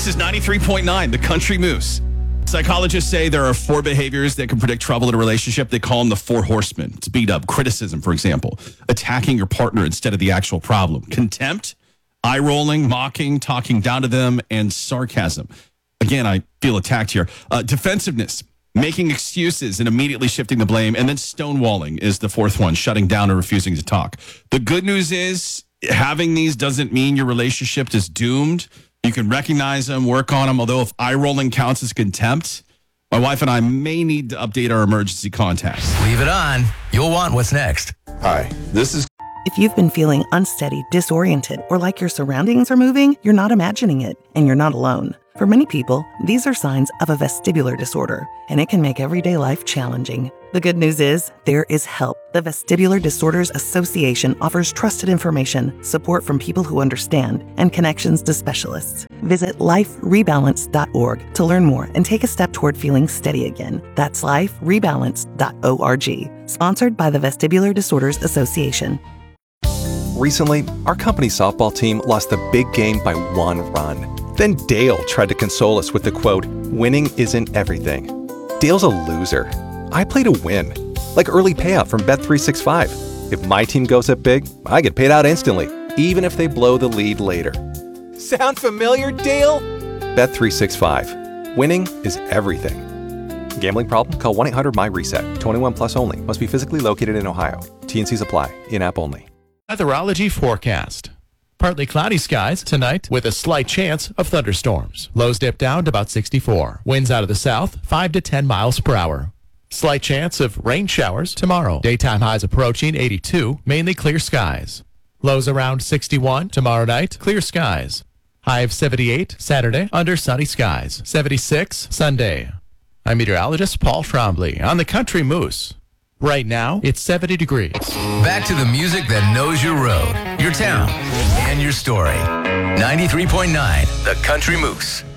is 93.9, the Country Moose. Psychologists say there are 4 behaviors that can predict trouble in a relationship. They call them the 4 horsemen. Speed up, criticism, for example, attacking your partner instead of the actual problem, contempt, eye rolling, mocking, talking down to them, and sarcasm. Again, I feel attacked here. Defensiveness, making excuses and immediately shifting the blame. And then stonewalling is the 4th one, shutting down or refusing to talk. The good news is having these doesn't mean your relationship is doomed. You can recognize them, work on them. Although if eye rolling counts as contempt, my wife and I may need to update our emergency contacts. Leave it on. You'll want what's next. Hi, this is... If you've been feeling unsteady, disoriented, or like your surroundings are moving, you're not imagining it, and you're not alone. For many people, these are signs of a vestibular disorder, and it can make everyday life challenging. The good news is, there is help. The Vestibular Disorders Association offers trusted information, support from people who understand, and connections to specialists. Visit liferebalance.org to learn more and take a step toward feeling steady again. That's liferebalance.org. Sponsored by the Vestibular Disorders Association. Recently, our company softball team lost the big game by 1 run. Then Dale tried to console us with the quote, "Winning isn't everything." Dale's a loser. I play to win, like early payout from Bet365. If my team goes up big, I get paid out instantly, even if they blow the lead later. Sound familiar, Dale? Bet365. Winning is everything. Gambling problem? Call 1-800-MY-RESET. 21 plus only. Must be physically located in Ohio. T&Cs apply. In-app only. Weatherology forecast. Partly cloudy skies tonight with a slight chance of thunderstorms. Lows dip down to about 64. Winds out of the south, 5 to 10 miles per hour. Slight chance of rain showers tomorrow. Daytime highs approaching 82, mainly clear skies. Lows around 61 tomorrow night, clear skies. High of 78 Saturday, under sunny skies. 76 Sunday. I'm meteorologist Paul Trombley on the Country Moose. Right now, it's 70 degrees. Back to the music that knows your road, your town, and your story. 93.9, The Country Moose.